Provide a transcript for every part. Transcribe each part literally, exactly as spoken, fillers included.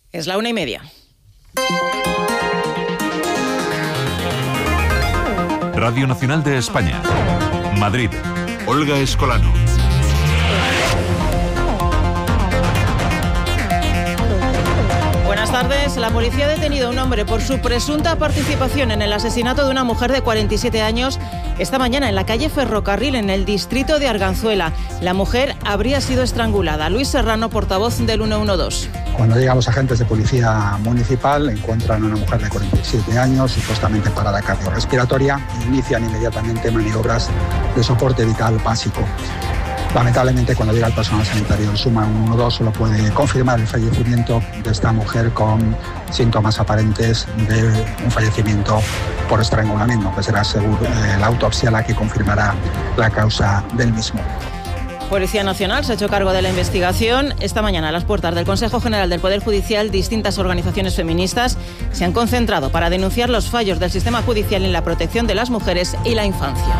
Es la una y media. Radio Nacional de España. Madrid. Olga Escolano. Buenas tardes. La policía ha detenido a un hombre por su presunta participación en el asesinato de una mujer de cuarenta y siete años esta mañana en la calle Ferrocarril, en el distrito de Arganzuela. La mujer habría sido estrangulada. Luis Serrano, portavoz del ciento doce. Cuando llegan los agentes de policía municipal, encuentran a una mujer de cuarenta y siete años, supuestamente parada cardiorrespiratoria, e inician inmediatamente maniobras de soporte vital básico. Lamentablemente, cuando llega el personal sanitario del Suma ciento doce, solo puede confirmar el fallecimiento de esta mujer con síntomas aparentes de un fallecimiento por estrangulamiento, que será seguro eh, la autopsia la que confirmará la causa del mismo. Policía Nacional se ha hecho cargo de la investigación. Esta mañana, a las puertas del Consejo General del Poder Judicial, distintas organizaciones feministas se han concentrado para denunciar los fallos del sistema judicial en la protección de las mujeres y la infancia.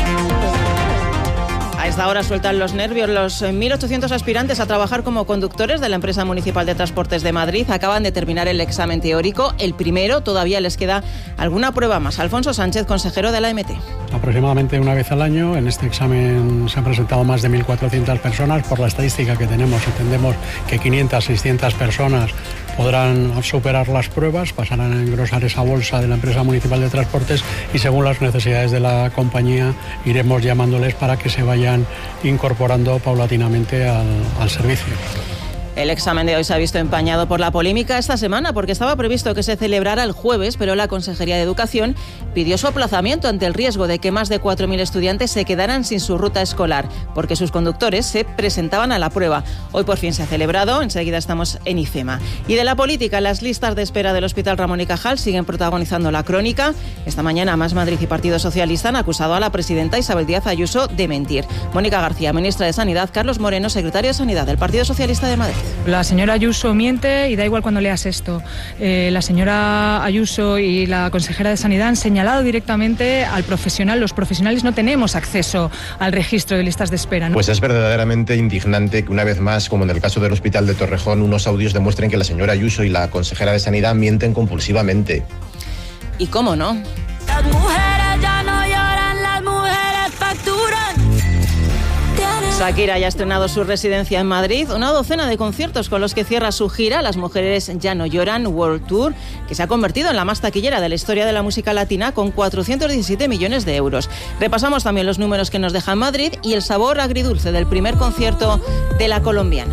A esta hora sueltan los nervios. Los mil ochocientos aspirantes a trabajar como conductores de la empresa municipal de transportes de Madrid acaban de terminar el examen teórico. El primero, todavía les queda alguna prueba más. Alfonso Sánchez, consejero de la E M T. Aproximadamente una vez al año. En este examen se han presentado más de mil cuatrocientas personas. Por la estadística que tenemos, entendemos que quinientas, seiscientas personas podrán superar las pruebas, pasarán a engrosar esa bolsa de la empresa municipal de transportes y, según las necesidades de la compañía, iremos llamándoles para que se vayan incorporando paulatinamente al, al servicio. El examen de hoy se ha visto empañado por la polémica esta semana, porque estaba previsto que se celebrara el jueves, pero la Consejería de Educación pidió su aplazamiento ante el riesgo de que más de cuatro mil estudiantes se quedaran sin su ruta escolar, porque sus conductores se presentaban a la prueba. Hoy por fin se ha celebrado, enseguida estamos en IFEMA. Y de la política, las listas de espera del Hospital Ramón y Cajal siguen protagonizando la crónica. Esta mañana, Más Madrid y Partido Socialista han acusado a la presidenta Isabel Díaz Ayuso de mentir. Mónica García, ministra de Sanidad; Carlos Moreno, secretario de Sanidad del Partido Socialista de Madrid. La señora Ayuso miente y da igual cuando leas esto. Eh, la señora Ayuso y la consejera de Sanidad han señalado directamente al profesional. Los profesionales no tenemos acceso al registro de listas de espera, ¿no? Pues es verdaderamente indignante que una vez más, como en el caso del Hospital de Torrejón, unos audios demuestren que la señora Ayuso y la consejera de Sanidad mienten compulsivamente. ¿Y cómo no? Las mujeres ya no lloran, las mujeres facturan. Shakira ya ha estrenado su residencia en Madrid, una docena de conciertos con los que cierra su gira Las Mujeres Ya No Lloran World Tour, que se ha convertido en la más taquillera de la historia de la música latina, con cuatrocientos diecisiete millones de euros. Repasamos también los números que nos deja en Madrid y el sabor agridulce del primer concierto de la colombiana.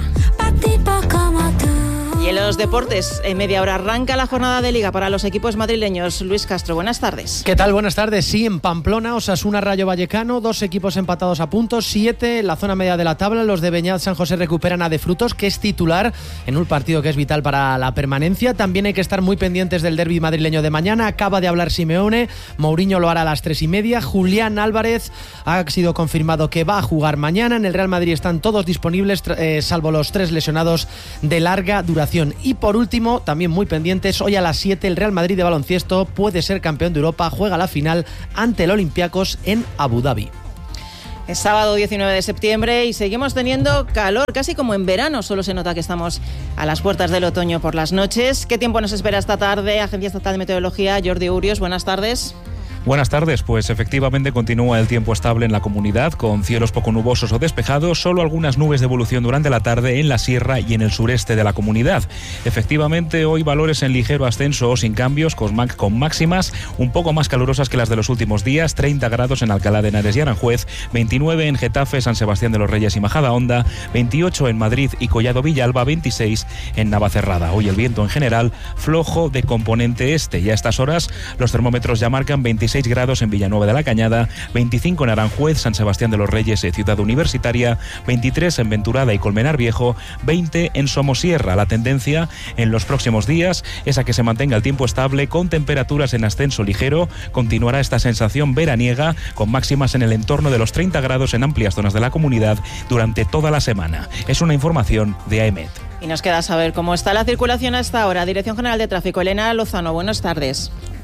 Y en los deportes, en media hora arranca la jornada de Liga para los equipos madrileños. Luis Castro, buenas tardes. ¿Qué tal? Buenas tardes. Sí, en Pamplona, Osasuna, Rayo Vallecano, dos equipos empatados a puntos, siete en la zona media de la tabla. Los de Beñat San José recuperan a De Frutos, que es titular en un partido que es vital para la permanencia. También hay que estar muy pendientes del derbi madrileño de mañana. Acaba de hablar Simeone, Mourinho lo hará a las tres y media. Julián Álvarez ha sido confirmado que va a jugar mañana. En el Real Madrid están todos disponibles, eh, salvo los tres lesionados de larga duración. Y por último, también muy pendientes, hoy a las siete el Real Madrid de baloncesto puede ser campeón de Europa, juega la final ante el Olympiacos en Abu Dhabi. Es sábado diecinueve de septiembre y seguimos teniendo calor, casi como en verano, solo se nota que estamos a las puertas del otoño por las noches. ¿Qué tiempo nos espera esta tarde? Agencia Estatal de Meteorología, Jordi Urios, buenas tardes. Buenas tardes, pues efectivamente continúa el tiempo estable en la comunidad, con cielos poco nubosos o despejados, solo algunas nubes de evolución durante la tarde en la sierra y en el sureste de la comunidad. Efectivamente, hoy valores en ligero ascenso o sin cambios, con máximas un poco más calurosas que las de los últimos días, treinta grados en Alcalá de Henares y Aranjuez, veintinueve en Getafe, San Sebastián de los Reyes y Majadahonda, veintiocho en Madrid y Collado Villalba, veintiséis en Navacerrada. Hoy el viento en general flojo de componente este, y a estas horas los termómetros ya marcan veintiséis grados en Villanueva de la Cañada, veinticinco en Aranjuez, San Sebastián de los Reyes y Ciudad Universitaria, veintitrés en Venturada y Colmenar Viejo, veinte en Somosierra. La tendencia en los próximos días es a que se mantenga el tiempo estable con temperaturas en ascenso ligero. Continuará esta sensación veraniega con máximas en el entorno de los treinta grados en amplias zonas de la comunidad durante toda la semana. Es una información de A E M E T. Y nos queda saber cómo está la circulación a esta hora. Dirección General de Tráfico, Elena Lozano, buenas tardes.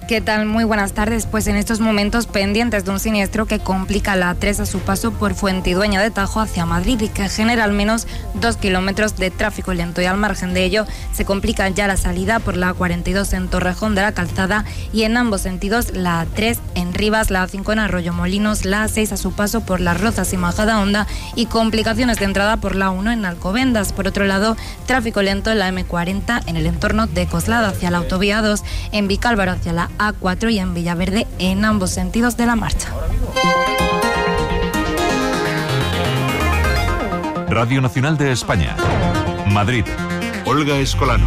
¿Qué tal? Muy buenas tardes. Pues en estos momentos pendientes de un siniestro que complica la A tres a su paso por Fuentidueña de Tajo hacia Madrid y que genera al menos dos kilómetros de tráfico lento. Y al margen de ello se complica ya la salida por la A cuarenta y dos en Torrejón de la Calzada y en ambos sentidos la A tres en Rivas, la A cinco en Arroyomolinos, la A seis a su paso por Las Rozas y Majadahonda y complicaciones de entrada por la A uno en Alcobendas. Por otro lado, tráfico lento en la eme cuarenta en el entorno de Coslada hacia la autovía dos, en Vicálvaro hacia la A cuatro y en Villaverde en ambos sentidos de la marcha. Radio Nacional de España. Madrid. Olga Escolano.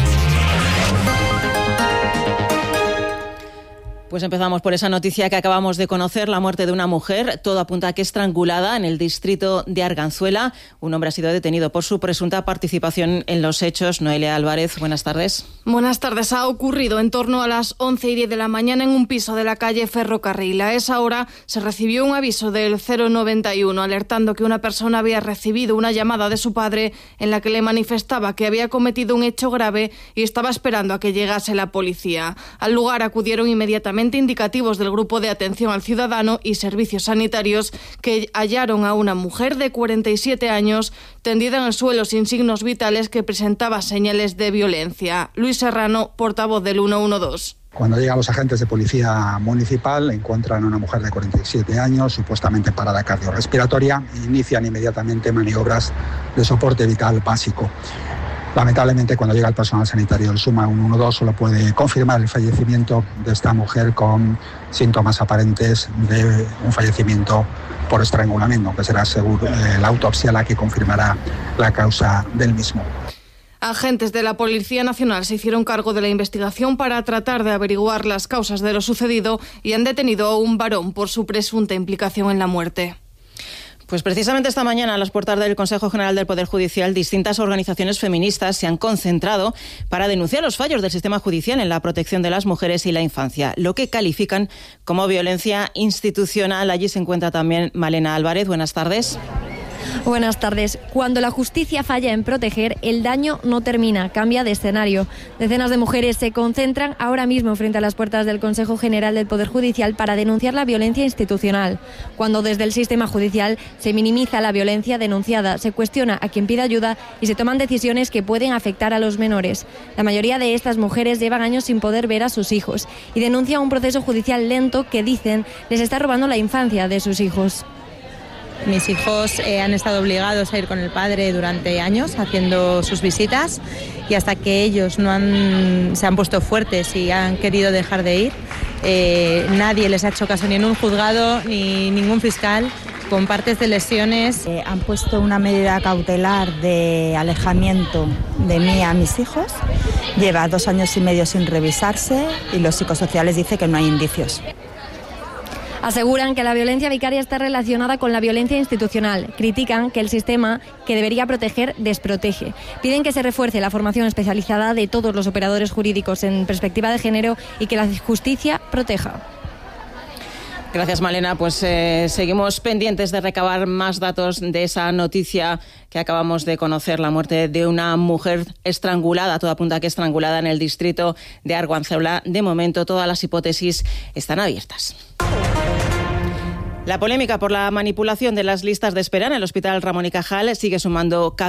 Pues empezamos por esa noticia que acabamos de conocer, la muerte de una mujer. Todo apunta a que estrangulada en el distrito de Arganzuela. Un hombre ha sido detenido por su presunta participación en los hechos. Noelia Álvarez, buenas tardes. Buenas tardes. Ha ocurrido en torno a las once y diez de la mañana en un piso de la calle Ferrocarril. A esa hora se recibió un aviso del cero noventa y uno alertando que una persona había recibido una llamada de su padre en la que le manifestaba que había cometido un hecho grave y estaba esperando a que llegase la policía. Al lugar acudieron inmediatamente indicativos del Grupo de Atención al Ciudadano y Servicios Sanitarios que hallaron a una mujer de cuarenta y siete años tendida en el suelo sin signos vitales que presentaba señales de violencia. Luis Serrano, portavoz del ciento doce. Cuando llegan los agentes de policía municipal, encuentran a una mujer de cuarenta y siete años, supuestamente parada cardiorrespiratoria, e inician inmediatamente maniobras de soporte vital básico. Lamentablemente, cuando llega el personal sanitario del SUMA ciento doce, solo puede confirmar el fallecimiento de esta mujer con síntomas aparentes de un fallecimiento por estrangulamiento, que será seguro eh, la autopsia la que confirmará la causa del mismo. Agentes de la Policía Nacional se hicieron cargo de la investigación para tratar de averiguar las causas de lo sucedido y han detenido a un varón por su presunta implicación en la muerte. Pues precisamente esta mañana, a las puertas del Consejo General del Poder Judicial, distintas organizaciones feministas se han concentrado para denunciar los fallos del sistema judicial en la protección de las mujeres y la infancia, lo que califican como violencia institucional. Allí se encuentra también Malena Álvarez. Buenas tardes. Buenas tardes. Cuando la justicia falla en proteger, el daño no termina, cambia de escenario. Decenas de mujeres se concentran ahora mismo frente a las puertas del Consejo General del Poder Judicial para denunciar la violencia institucional. Cuando desde el sistema judicial se minimiza la violencia denunciada, se cuestiona a quien pide ayuda y se toman decisiones que pueden afectar a los menores. La mayoría de estas mujeres llevan años sin poder ver a sus hijos y denuncian un proceso judicial lento que, dicen, les está robando la infancia de sus hijos. Mis hijos eh, han estado obligados a ir con el padre durante años haciendo sus visitas y hasta que ellos no han, se han puesto fuertes y han querido dejar de ir, eh, nadie les ha hecho caso, ni en un juzgado ni ningún fiscal, con partes de lesiones. Eh, han puesto una medida cautelar de alejamiento de mí a mis hijos. Lleva dos años y medio sin revisarse y los psicosociales dicen que no hay indicios. Aseguran que la violencia vicaria está relacionada con la violencia institucional. Critican que el sistema que debería proteger desprotege. Piden que se refuerce la formación especializada de todos los operadores jurídicos en perspectiva de género y que la justicia proteja. Gracias, Malena. Pues eh, seguimos pendientes de recabar más datos de esa noticia que acabamos de conocer, la muerte de una mujer estrangulada, todo apunta a que estrangulada en el distrito de Arganzuela. De momento, todas las hipótesis están abiertas. La polémica por la manipulación de las listas de espera en el Hospital Ramón y Cajal sigue sumando